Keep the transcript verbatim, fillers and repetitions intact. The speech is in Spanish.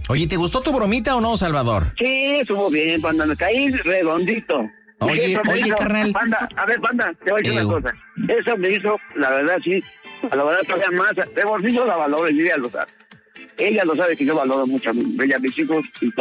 Oye, ¿te gustó tu bromita o no, Salvador? Sí, estuvo bien, Panda, me caí redondito. Oye, Eso me oye, hizo- carnal. Panda, a ver, Panda, te voy a decir Ew. una cosa. Eso me hizo, la verdad, sí, a la verdad todavía más. De bolsillo la valoro y ella lo sabe. Ella lo sabe que yo valoro mucho a mi- a mis hijos y todo.